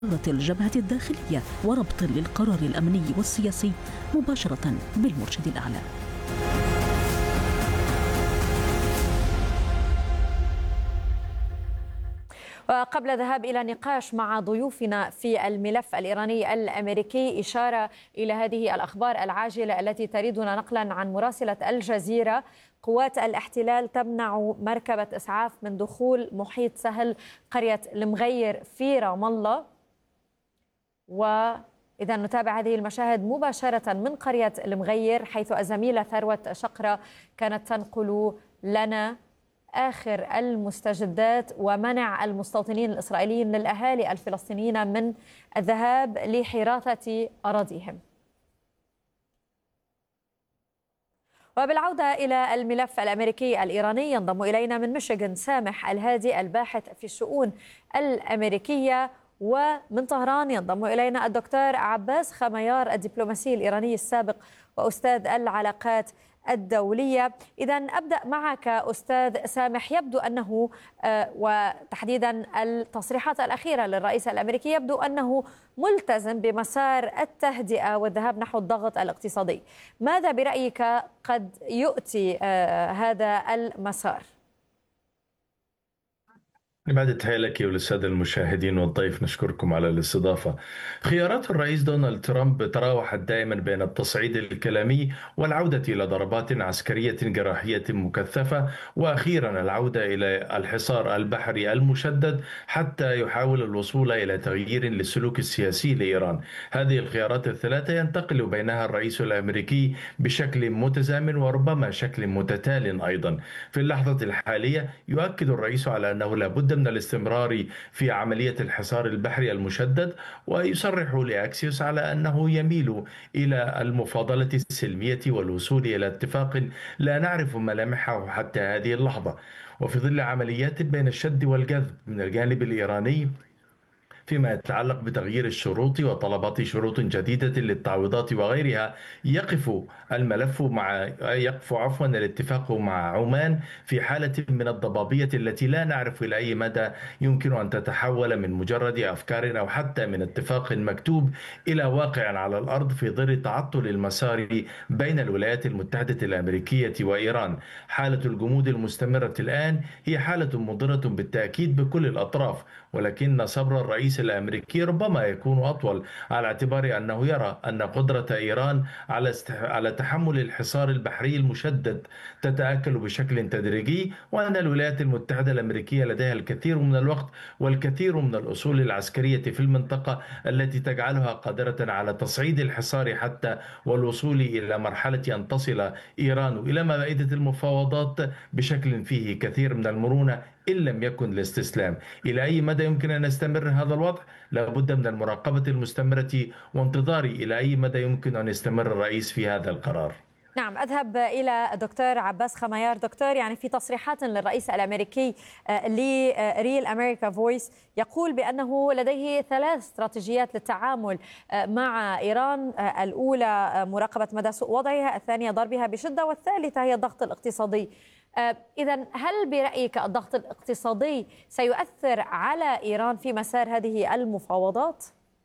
الجبهة الداخلية وربط للقرار الأمني والسياسي مباشرة بالمرشد الأعلى. وقبل الذهاب إلى نقاش مع ضيوفنا في الملف الإيراني الأمريكي، إشارة إلى هذه الأخبار العاجلة التي تريدنا نقلا عن مراسلة الجزيرة. قوات الاحتلال تمنع مركبة إسعاف من دخول محيط سهل قرية المغير في رام الله. وإذا نتابع هذه المشاهد مباشرة من قرية المغير، حيث الزميلة ثروت شقرة كانت تنقل لنا آخر المستجدات ومنع المستوطنين الإسرائيليين للأهالي الفلسطينيين من الذهاب لحراثة أراضيهم. وبالعودة إلى الملف الأمريكي الإيراني، ينضم إلينا من ميشيغان سامح الهادي الباحث في الشؤون الأمريكية، ومن طهران ينضم إلينا الدكتور عباس خميار الدبلوماسي الإيراني السابق وأستاذ العلاقات الدولية. إذا أبدأ معك أستاذ سامح. يبدو أنه وتحديدا التصريحات الأخيرة للرئيس الأمريكي يبدو أنه ملتزم بمسار التهدئة والذهاب نحو الضغط الاقتصادي. ماذا برأيك قد يؤتي هذا المسار؟ بعد تحية لك وللسادة المشاهدين والضيف، نشكركم على الاستضافة. خيارات الرئيس دونالد ترامب تراوحت دائما بين التصعيد الكلامي والعودة إلى ضربات عسكرية جراحية مكثفة، وأخيرا العودة إلى الحصار البحري المشدد حتى يحاول الوصول إلى تغيير للسلوك السياسي لإيران. هذه الخيارات الثلاثة ينتقل بينها الرئيس الأمريكي بشكل متزامن وربما شكل متتال أيضا. في اللحظة الحالية يؤكد الرئيس على أنه لا بد من الاستمرار في عملية الحصار البحري المشدد، ويصرح لأكسيوس على أنه يميل إلى المفاضلة السلمية والوصول إلى اتفاق لا نعرف ملامحه حتى هذه اللحظة. وفي ظل عمليات بين الشد والجذب من الجانب الإيراني فيما يتعلق بتغيير الشروط وطلبات شروط جديدة للتعويضات وغيرها، يقف الاتفاق مع عمان في حالة من الضبابية التي لا نعرف إلى أي مدى يمكن أن تتحول من مجرد أفكار أو حتى من اتفاق مكتوب إلى واقع على الأرض في ظل تعطل المسار بين الولايات المتحدة الأمريكية وإيران. حالة الجمود المستمرة الآن هي حالة مضرة بالتأكيد بكل الأطراف، ولكن صبر الرئيس الأمريكي ربما يكون أطول، على اعتبار أنه يرى أن قدرة إيران على تحمل الحصار البحري المشدد تتآكل بشكل تدريجي، وأن الولايات المتحدة الأمريكية لديها الكثير من الوقت والكثير من الأصول العسكرية في المنطقة التي تجعلها قادرة على تصعيد الحصار حتى والوصول إلى مرحلة أن تصل إيران إلى مائدة المفاوضات بشكل فيه كثير من المرونة إن لم يكن الاستسلام. إلى أي مدى يمكن أن يستمر هذا الوضع؟ لابد من المراقبة المستمرة وانتظار إلى أي مدى يمكن أن يستمر الرئيس في هذا القرار. نعم، أذهب إلى دكتور عباس خميار. دكتور، يعني في تصريحات للرئيس الأمريكي لريل أمريكا فويس يقول بأنه لديه 3 استراتيجيات للتعامل مع إيران. الأولى مراقبة مدى سوء وضعها، الثانية ضربها بشدة، والثالثة هي الضغط الاقتصادي. إذن هل برأيك الضغط الاقتصادي سيؤثر على إيران في مسار هذه المفاوضات؟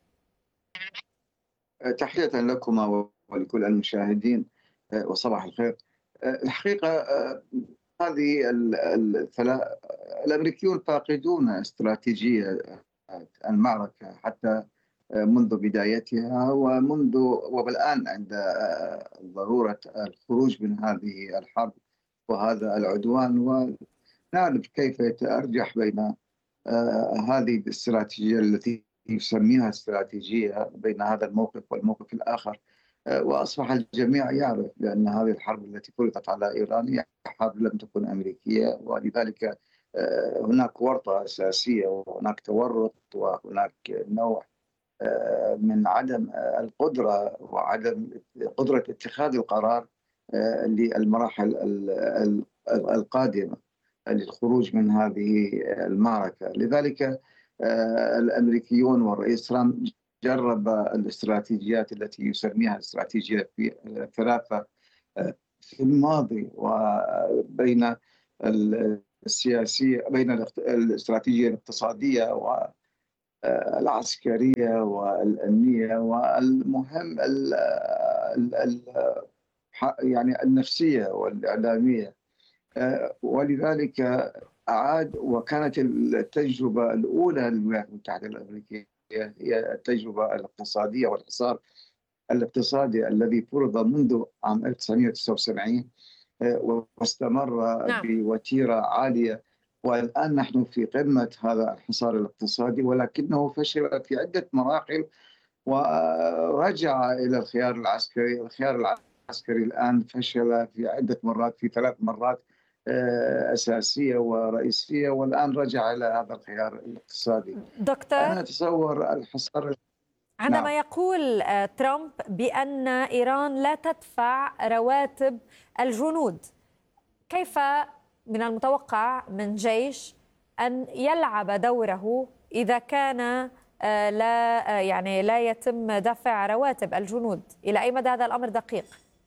تحية لكما ولكل المشاهدين وصباح الخير. الحقيقة هذه الأمريكيون فاقدون استراتيجية المعركة حتى منذ بدايتها وبالآن عند ضرورة الخروج من هذه الحرب وهذا العدوان، ونعرف كيف يتأرجح بين هذه الاستراتيجية التي يسميها استراتيجية بين هذا الموقف والموقف الآخر. وأصبح الجميع يعرف بأن هذه الحرب التي فرضت على إيران هي حرب لم تكن أمريكية، ولذلك هناك ورطة أساسية وهناك تورط وهناك نوع من عدم القدرة وعدم قدرة اتخاذ القرار للمراحل القادمة للخروج من هذه المعركة. لذلك الأمريكيون والرئيس ترامب جرب الاستراتيجيات التي يسميها استراتيجية ثلاثة في الماضي، وبين السياسية بين الاستراتيجية الاقتصادية العسكرية والأمنية، والمهم يعني النفسية والإعلامية. ولذلك أعاد، وكانت التجربة الأولى للولايات المتحدة الأمريكية هي التجربة الاقتصادية والحصار الاقتصادي الذي فرض منذ عام 1979 واستمر نعم. بوتيرة عالية. والآن نحن في قمة هذا الحصار الاقتصادي، ولكنه فشل في عدة مراحل ورجع إلى الخيار العسكري. الخيار العسكري الآن فشل في عدة مرات، في 3 مرات أساسية ورئيسية، والآن رجع إلى هذا الخيار الاقتصادي. دكتور، أنا أتصور الحصار. عندما نعم. يقول ترامب بأن إيران لا تدفع رواتب الجنود، كيف من المتوقع من جيش أن يلعب دوره إذا كان لا يتم دفع رواتب الجنود؟ إلى أي مدى هذا الأمر دقيق؟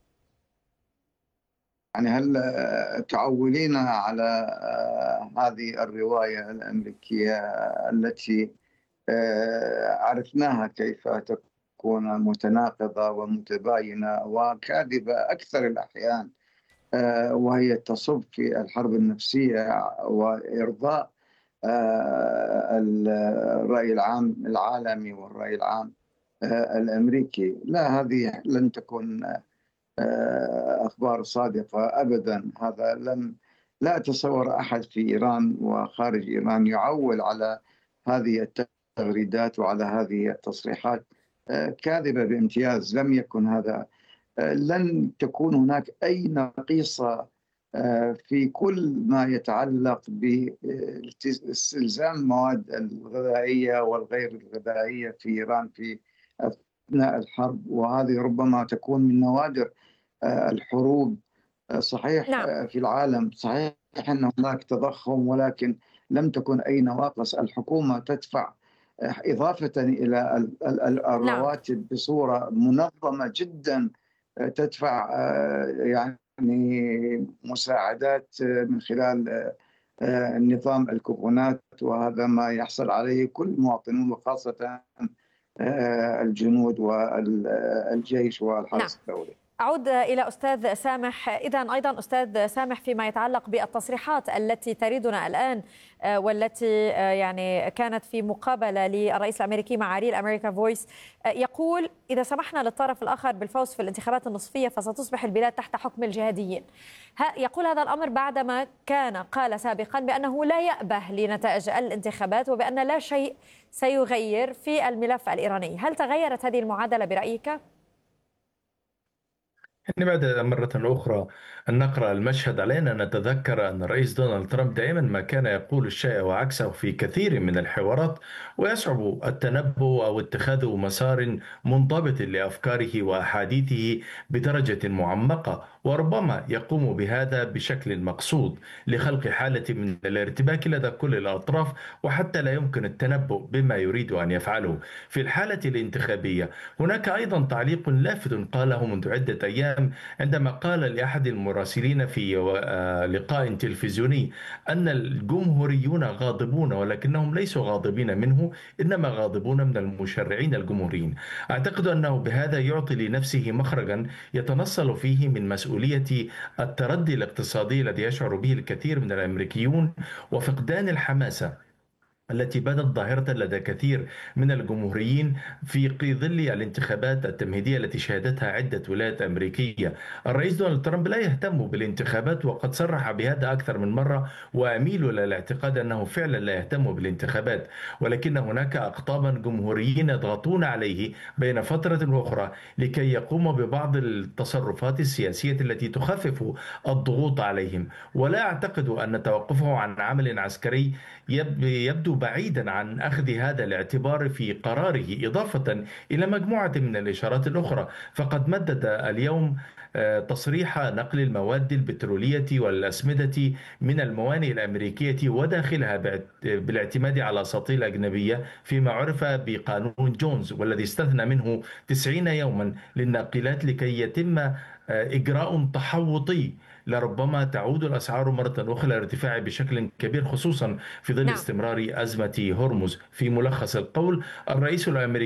يعني هل تعولين على هذه الرواية الأمريكية التي عرفناها كيف تكون متناقضة ومتباينة وكاذبة أكثر الأحيان، وهي تصب في الحرب النفسية وإرضاء الرأي العام العالمي والرأي العام الأمريكي؟ لا، هذه لن تكون أخبار صادقة أبدا. هذا لا أتصور أحد في إيران وخارج إيران يعول على هذه التغريدات وعلى هذه التصريحات كاذبة بامتياز. لم يكن هذا، لن تكون هناك أي نقيصة في كل ما يتعلق باستلزام المواد الغذائية والغير الغذائية في إيران في أثناء الحرب، وهذه ربما تكون من نوادر الحروب. صحيح. نعم. في العالم صحيح أن هناك تضخم، ولكن لم تكن أي نواقص. الحكومة تدفع إضافة إلى الرواتب بصورة منظمة جدا، تدفع يعني مساعدات من خلال نظام الكوبونات، وهذا ما يحصل عليه كل المواطنون وخاصة الجنود والجيش والحرس الدولي. أعود إلى أستاذ سامح. إذن أيضا أستاذ سامح، فيما يتعلق بالتصريحات التي تريدنا الآن والتي يعني كانت في مقابلة للرئيس الأمريكي مع ريل أمريكا فويس، يقول إذا سمحنا للطرف الآخر بالفوز في الانتخابات النصفية فستصبح البلاد تحت حكم الجهاديين. يقول هذا الأمر بعدما قال سابقا بأنه لا يأبه لنتائج الانتخابات وبأن لا شيء سيغير في الملف الإيراني. هل تغيرت هذه المعادلة برأيك؟ بعد مرة أخرى أن نقرأ المشهد علينا نتذكر أن الرئيس دونالد ترامب دائما ما كان يقول الشيء وعكسه في كثير من الحوارات، ويصعب التنبؤ أو اتخاذ مسار منضبط لأفكاره وأحاديثه بدرجة معمقة، وربما يقوم بهذا بشكل مقصود لخلق حالة من الارتباك لدى كل الأطراف، وحتى لا يمكن التنبؤ بما يريد أن يفعله. في الحالة الانتخابية هناك أيضا تعليق لافت قاله منذ عدة أيام عندما قال لأحد المراسلين في لقاء تلفزيوني أن الجمهوريون غاضبون، ولكنهم ليسوا غاضبين منه، إنما غاضبون من المشرعين الجمهوريين. أعتقد أنه بهذا يعطي لنفسه مخرجا يتنصل فيه من مسؤولية التردي الاقتصادي الذي يشعر به الكثير من الأمريكيون وفقدان الحماسة التي بدت ظاهرة لدى كثير من الجمهوريين في ظل الانتخابات التمهيدية التي شهدتها عدة ولايات أمريكية. الرئيس دونالد ترامب لا يهتم بالانتخابات، وقد صرح بهذا أكثر من مرة، وأميل إلى الاعتقاد أنه فعلا لا يهتم بالانتخابات، ولكن هناك أقطابا جمهوريين يضغطون عليه بين فترة وأخرى لكي يقوم ببعض التصرفات السياسية التي تخفف الضغوط عليهم. ولا أعتقد أن توقفه عن عمل عسكري يبدو بعيدا عن أخذ هذا الاعتبار في قراره، إضافة إلى مجموعة من الإشارات الأخرى. فقد مدد اليوم تصريح نقل المواد البترولية والأسمدة من الموانئ الأمريكية وداخلها بالاعتماد على أساطيل أجنبية فيما عرف بقانون جونز، والذي استثنى منه 90 يوما للناقلات لكي يتم إجراء تحوطي لربما تعود الأسعار مرة أخرى للارتفاع بشكل كبير، خصوصا في ظل نعم. استمرار أزمة هرمز. في ملخص القول، الرئيس الأمريكي